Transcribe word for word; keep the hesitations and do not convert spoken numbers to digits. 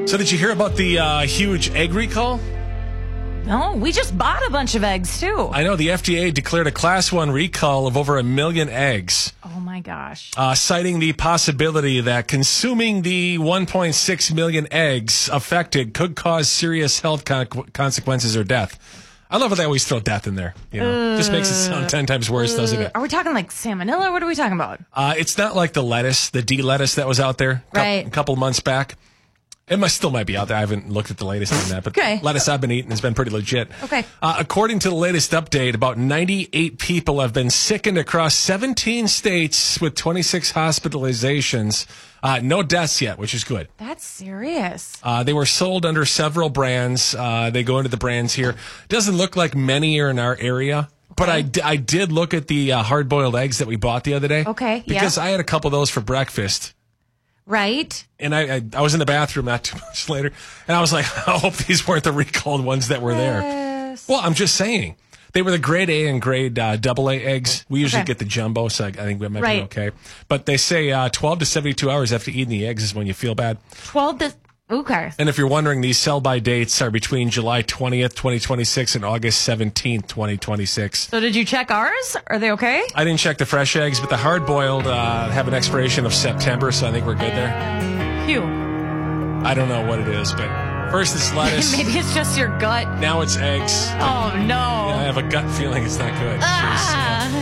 So did you hear about the uh, huge egg recall? No, we just bought a bunch of eggs, too. I know the F D A declared a class one recall of over a million eggs. Oh, my gosh. Uh, citing the possibility that consuming the one point six million eggs affected could cause serious health con- consequences or death. I love how they always throw death in there. You know, uh, just makes it sound ten times worse, uh, doesn't it? Are we talking like salmonella? What are we talking about? Uh, it's not like the lettuce, the D lettuce that was out there right. a couple months back. It must still might be out there. I haven't looked at the latest on that, but okay. lettuce I've been eating has been pretty legit. Okay. Uh, according to the latest update, about ninety-eight people have been sickened across seventeen states with twenty-six hospitalizations. Uh, no deaths yet, which is good. That's serious. Uh, they were sold under several brands. Uh, they go into the brands here. Doesn't look like many are in our area. But I, d- I did look at the uh, hard-boiled eggs that we bought the other day. Okay, Because yeah. I had a couple of those for breakfast. Right. And I, I I was in the bathroom not too much later, and I was like, I hope these weren't the recalled ones that were there. Yes. Well, I'm just saying. They were the grade A and grade uh, double A eggs. We usually Okay. get the jumbo, so I, I think that might Right. be okay. But they say uh, twelve to seventy-two hours after eating the eggs is when you feel bad. twelve to... Okay. And if you're wondering, these sell-by dates are between July twentieth, twenty twenty-six and August seventeenth, twenty twenty-six. So did you check ours? Are they okay? I didn't check the fresh eggs, but the hard-boiled uh, have an expiration of September, so I think we're good there. Phew. I don't know what it is, but first it's lettuce. Maybe it's just your gut. Now it's eggs. Oh, no. I have a gut feeling it's not good. Ah. Jeez.